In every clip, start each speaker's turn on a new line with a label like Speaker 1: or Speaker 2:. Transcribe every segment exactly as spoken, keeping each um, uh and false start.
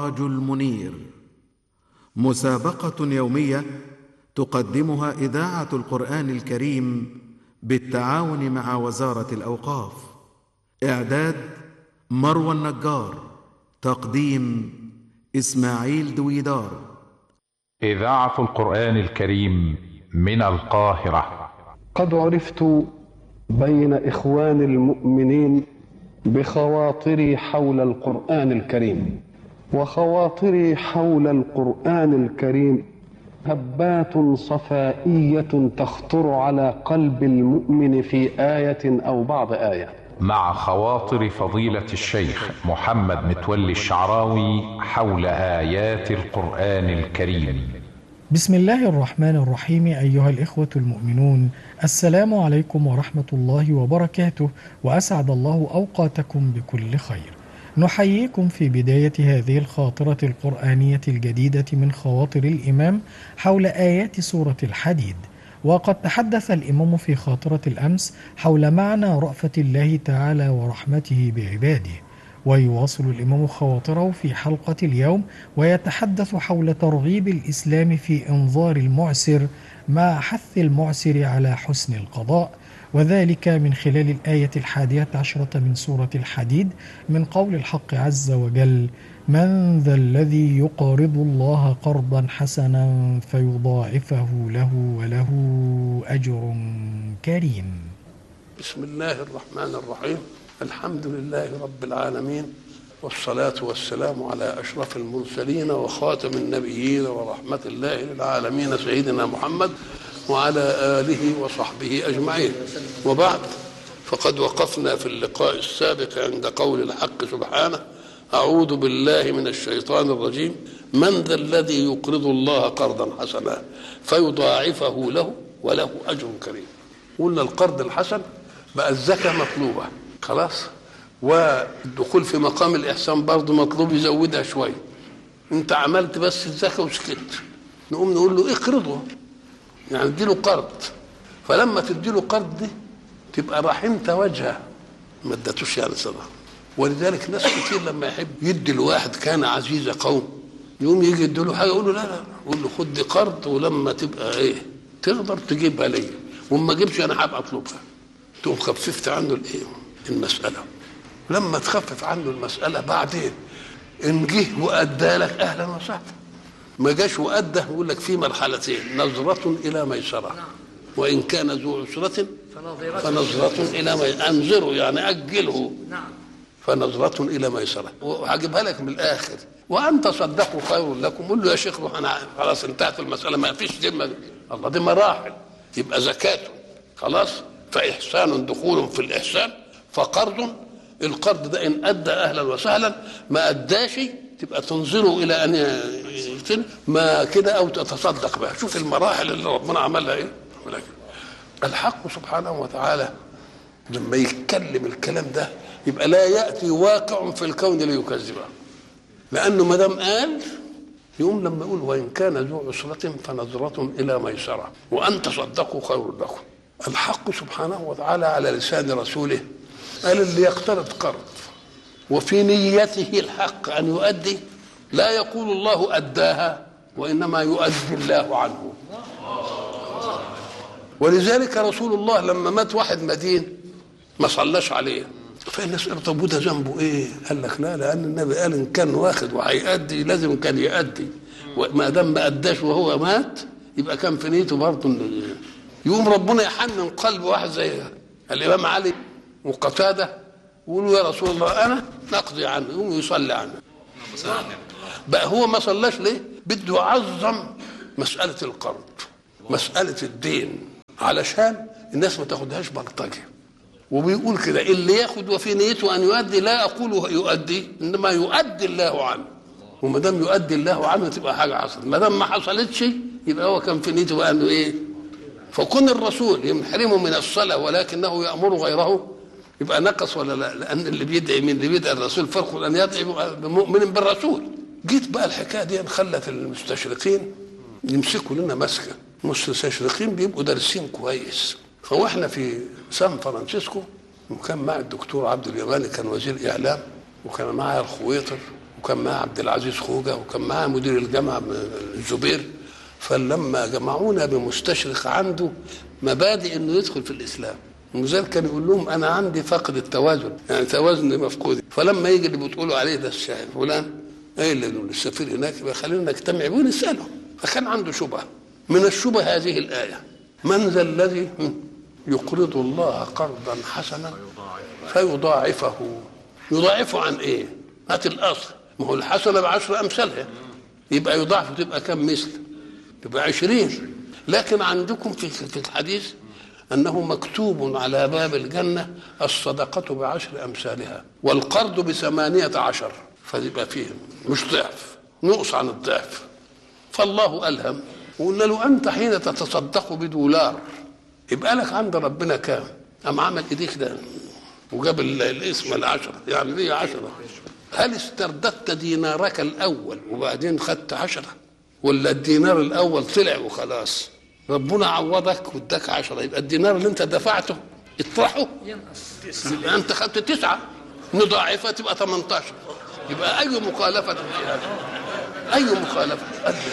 Speaker 1: السراج المنير، مسابقة يومية تقدمها إذاعة القرآن الكريم بالتعاون مع وزارة الأوقاف. إعداد مروى النجار، تقديم إسماعيل دويدار.
Speaker 2: إذاعة القرآن الكريم من القاهرة.
Speaker 3: قد عرفت بين إخوان المؤمنين بخواطري حول القرآن الكريم، وخواطري حول القرآن الكريم هبات صفائية تخطر على قلب المؤمن في آية أو بعض آية.
Speaker 2: مع خواطر فضيلة الشيخ محمد متولي الشعراوي حول آيات القرآن الكريم.
Speaker 4: بسم الله الرحمن الرحيم. أيها الإخوة المؤمنون، السلام عليكم ورحمة الله وبركاته، وأسعد الله أوقاتكم بكل خير. نحييكم في بداية هذه الخاطرة القرآنية الجديدة من خواطر الإمام حول آيات سورة الحديد. وقد تحدث الإمام في خاطرة الأمس حول معنى رأفة الله تعالى ورحمته بعباده، ويواصل الإمام خواطره في حلقة اليوم ويتحدث حول ترغيب الإسلام في إنظار المعسر مع حث المعسر على حسن القضاء، وذلك من خلال الآية الحادية عشرة من سورة الحديد من قول الحق عز وجل: من ذا الذي يقرض الله قرضا حسنا فيضاعفه له وله أجر كريم.
Speaker 5: بسم الله الرحمن الرحيم. الحمد لله رب العالمين، والصلاة والسلام على أشرف المرسلين وخاتم النبيين ورحمة الله للعالمين سيدنا محمد وعلى آله وصحبه أجمعين. وبعد، فقد وقفنا في اللقاء السابق عند قول الحق سبحانه: أعوذ بالله من الشيطان الرجيم. من ذا الذي يقرض الله قرضا حسنا فيضاعفه له وله أجر كريم. قلنا القرض الحسن بقى الزكاة مطلوبة خلاص، والدخول في مقام الإحسان برضه مطلوب يزودها شوية. انت عملت بس الزكاة وسكت، نقوم نقول له اقرضه، يعني اديله قرض. فلما تديله قرض دي تبقى رحمت وجهه، ما ادتوش يعني صدقه. ولذلك ناس كتير لما يحب يدي الواحد كان عزيز قوم، يقوم يجي يديله حاجه يقول له لا لا، يقول له خد دي قرض، ولما تبقى ايه تقدر تجيبها ليا، وما جيبش انا هبقى اطلبها. تقوم خففت عنه الايه المساله. لما تخفف عنه المساله بعدين ان جه وادى لك اهلا وسهلا، ما جاش وادى يقول لك في مرحلتين: نظره الى ميسره، وان كان ذو عسره فنظره الى ميسره. انظره يعني اجله، فنظرة إلى ميسرة. وهجيبها لك من الآخر: وأن تصدقوا خير لكم. قول له يا شيخ روح، أنا خلاص انتهت المسألة، ما فيش ذمة. الله، دي مراحل. يبقى زكاته خلاص، فإحسان دخول في الإحسان، فقرض. القرض ده إن أدى أهلا وسهلا، ما أداش تبقى تنظره إلى أن يتم ما كده أو تتصدق بها. شوف المراحل اللي ربنا عملها إيه. الحق سبحانه وتعالى لما يتكلم الكلام ده يبقى لا يأتي واقع في الكون ليكذبه، لأنه ما دام قال يقوم لما يقول وإن كان ذو عسرة فنظرة إلى ميسرة وأن تصدقوا خير لكم. الحق سبحانه وتعالى على لسان رسوله قال: اللي يقترض قرض وفي نيته الحق أن يؤدي، لا يقول الله أداها، وإنما يؤدي الله عنه. ولذلك رسول الله لما مات واحد مدين ما صلاش عليه، فالناس قالوا طب وده ذنبه ايه؟ قال لك لا، لان النبي قال ان كان واخد وهيأدي لازم كان يأدي، وما دام ما اداش وهو مات يبقى كان في نيته برضه. يقوم ربنا يحنن قلب واحد زي الامام علي وقتاده، يقولوا يا رسول الله انا نقضي عنه، يقوم يصلي عنه. بقى هو ما صلاش ليه؟ بده يعظم مساله القرض، مساله الدين، علشان الناس ما تاخدهاش بلطجه. وبيقول كده: اللي ياخد وفي نيته ان يؤدي، لا اقول يؤدي، انما يؤدي الله عنه. وما دام يؤدي الله عنه تبقى حاجه حصلت. ما دام ما حصلتش يبقى هو كان في نيته بقى انه ايه. فكون الرسول يحرمه من الصلاه ولكنه يامر غيره يبقى نقص ولا لا؟ لان اللي بيدعي من اللي بيدعي الرسول فرق ان يدعي بمؤمن بالرسول. جيت بقى الحكايه دي خلت المستشرقين يمسكوا لنا مسكه. المستشرقين بيبقوا دارسين كويس. فواحنا في سان فرانسيسكو، وكان مع الدكتور عبد اليماني كان وزير اعلام، وكان معايا الخويطر، وكان معاه عبد العزيز خوجة وكان معاه مدير الجامعة الزبير. فلما جمعونا بمستشرق عنده مبادئ انه يدخل في الاسلام، ولذلك كان يقول لهم انا عندي فقد التوازن، يعني توازن مفقود. فلما يجي اللي بتقولوا عليه ده الشاعر فلان ايه اللي السفير هناك يبقى خلينا نجتمع ونساله. فكان عنده شبهه من الشبه هذه الايه: من ذا الذي يقرض الله قرضا حسنا فيضاعفه. يضاعفه عن ايه؟ هات الاصل، ما هو الحسنه بعشر امثالها، يبقى يضاعف تبقى كم مثل؟ تبقى عشرين. لكن عندكم في في الحديث انه مكتوب على باب الجنه الصدقه بعشر امثالها والقرض بثمانيه عشر، فيبقى فيه مش ضعف، نقص عن الضعف. فالله الهم وقلنا له انت حين تتصدق بدولار يبقى لك عند ربنا كام؟ قام عمل ايديك ده وجاب الاسم العشره، يعني دي عشره. هل استرددت دينارك الاول وبعدين خدت عشره، ولا الدينار الاول طلع وخلاص؟ ربنا عوضك واداك عشره، يبقى الدينار اللي انت دفعته اطرحه يبقى انت خدت تسعه، نضاعفها تبقى ثمانية عشر. يبقى اي مخالفه في هذا؟ اي مخالفه؟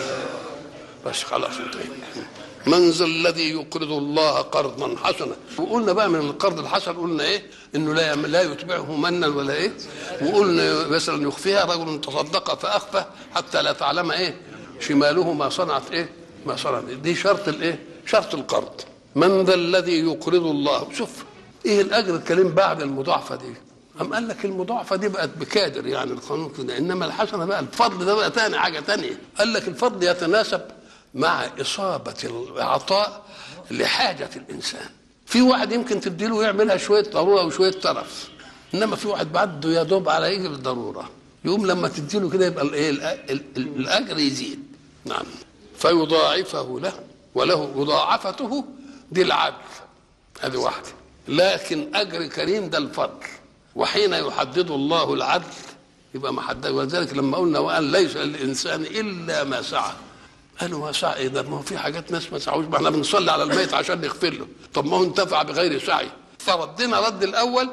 Speaker 5: بس خلاص انتهينا. من ذا الذي يقرض الله قرضا حسنا. وقلنا بقى من القرض الحسن قلنا ايه؟ انه لا لا يتبعه منا ولا ايه؟ وقلنا مثلا يخفيها رجل تصدق فاخفى حتى لا تعلم ايه شماله ما صنعت ايه ما صنعت. دي شرط الايه؟ شرط القرض. من ذا الذي يقرض الله. شوف ايه الاجر الكريم بعد المضاعفه دي. أم قال لك المضاعفه دي بقت بكادر، يعني القانون كده، انما الحسنه بقى الفضل ده بقى ثاني حاجه ثانيه. قال لك الفضل يتناسب مع إصابة العطاء لحاجة الإنسان. في واحد يمكن تديله يعملها شوية ضرورة وشوية ترف، إنما في واحد بعده يا دوب على يجي بالضرورة، يقوم لما تديله كده يبقى الإيه الأجر يزيد. نعم. فيضاعفه له وله مضاعفته دي العدل، هذه واحدة. لكن أجر كريم ده الفضل، وحين يحدد الله العدل يبقى ما حدد. ولذلك لما قلنا وقال ليس للإنسان إلا ما سعى، قالوا ما سعى ايه ده؟ ما هو في حاجات ناس ما سعوش، ما احنا بنصلي على الميت عشان نغفر له، طب ما هو انتفع بغير سعي. فردنا رد الاول،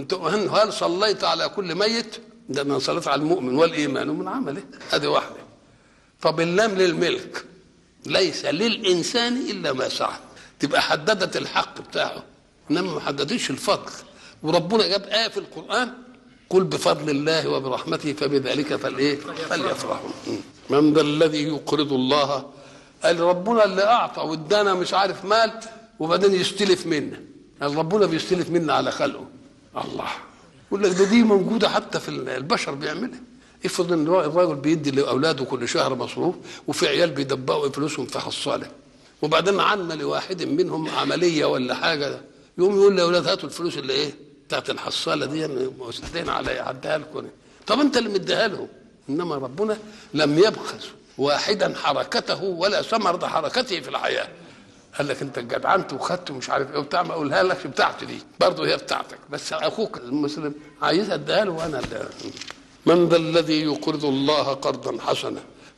Speaker 5: هل صليت على كل ميت؟ ده انا صليت على المؤمن والايمان من عمله، هذه واحده. طب اللام للملك، ليس للانسان الا ما سعى، تبقى حددت الحق بتاعه انما ما حددتش الفضل. وربنا جاب ايه في القران: قل بفضل الله وبرحمته فبذلك فالايه فليفرحوا. من ذا الذي يقرض الله. قال ربنا اللي اعطى وادانا مش عارف مال وبعدين يستلف منا. قال ربنا بيستلف منا على خلقه. الله يقول لك ده دي موجوده حتى في البشر بيعملها. افرض ان الراجل بيدي لاولاده كل شهر مصروف وفي عيال بيدبقوا فلوسهم في حصاله، وبعدين عنا لواحد منهم عمليه ولا حاجه، يقوم يقول لاولاد هاتوا الفلوس اللي ايه بتاعت الحصاله دي مستدين على عدها لكم. طب انت اللي مديها لهم. انما ربنا لم يبخس واحدا حركته ولا ثمرة حركته في الحياه. قال لك انت جدعنت وخدت ومش عارف ايه وبتاع، ما اقولها لك بتاعتي دي برضه هي بتاعتك، بس اخوك المسلم عايزها اديها له وانا اللي. من ذا الذي يقرض الله قرضا حسنا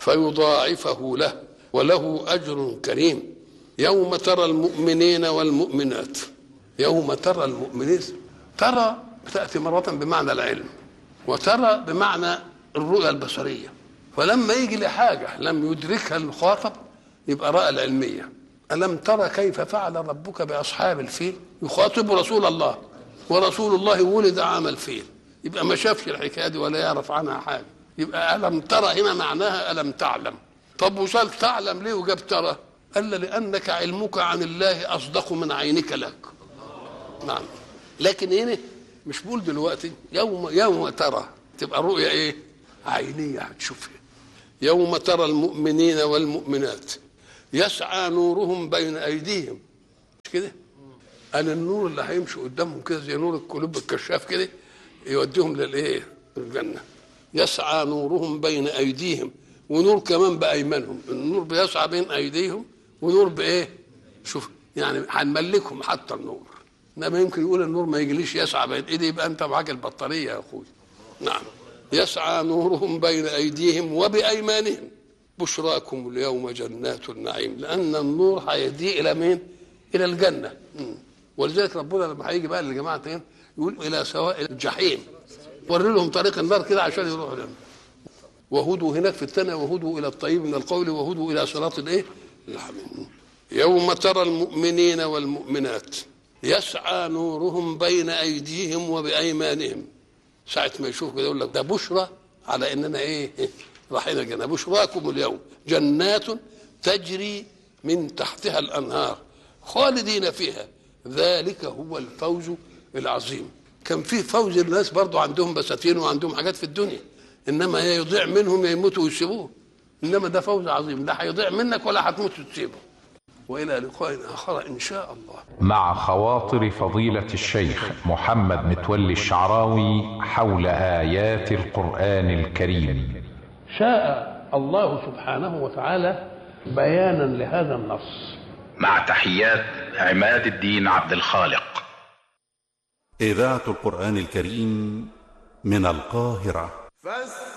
Speaker 5: فيضاعفه له وله اجر كريم. يوم ترى المؤمنين والمؤمنات. يوم ترى المؤمنين، ترى بتاتي مره بمعنى العلم، وترى بمعنى الرؤيه البصريه. فلما يجي لحاجه لم يدركها المخاطب يبقى رأى العلميه. ألم ترى كيف فعل ربك بأصحاب الفيل؟ يخاطب رسول الله، ورسول الله ولد عام الفيل، يبقى ما شافش الحكايه دي ولا يعرف عنها حاجه. يبقى ألم ترى هنا معناها ألم تعلم. طب وصل تعلم ليه وجاب ترى؟ قال لأنك علمك عن الله أصدق من عينك لك. نعم. لكن هنا مش بقول دلوقتي يوم يوم ترى تبقى رؤية ايه؟ عينية هتشوفها. يوم ترى المؤمنين والمؤمنات يسعى نورهم بين ايديهم. مش كده؟ قال النور اللي هيمشي قدامهم كده زي نور القلوب الكشاف كده يوديهم للايه؟ الجنة. يسعى نورهم بين ايديهم، ونور كمان بايمانهم. النور بيسعى بين ايديهم ونور بايه؟ شوف يعني هنملكهم حتى النور. انما يمكن يقول النور ما يجيليش يسعى بين ايدي، يبقى انت معاك البطاريه يا اخوي. نعم. يسعى نورهم بين ايديهم وبايمانهم بشراكم اليوم جنات النعيم. لان النور هيهدي الى مين؟ الى الجنه. ولذلك ربنا لما هيجي بقى للجماعه تاني يقول الى سواء الجحيم، وري لهم طريق النار كده عشان يروحوا لنا. وهدوا هناك في الثانية وهدوا إلى الطيب من القول وهدوا إلى صراط الإيه؟ الحميد. يوم ترى المؤمنين والمؤمنات يسعى نورهم بين أيديهم وبأيمانهم. ساعة ما يشوف كده يقول لك ده بشرى على إننا إيه؟ رايحين الجنة. بشراكم اليوم جنات تجري من تحتها الأنهار خالدين فيها ذلك هو الفوز العظيم. كان فيه فوز الناس برضو عندهم بساتين وعندهم حاجات في الدنيا، إنما هي يضيع منهم يموتوا ويسيبوه، إنما ده فوز عظيم لا هيضيع منك ولا هتموت وتسيبه. وإلى لقاء آخر إن شاء الله.
Speaker 2: مع خواطر فضيلة الشيخ محمد متولي الشعراوي حول آيات القرآن الكريم.
Speaker 5: شاء الله سبحانه وتعالى بيانا لهذا النص.
Speaker 6: مع تحيات عماد الدين عبد الخالق.
Speaker 7: إذاعة القرآن الكريم من القاهرة.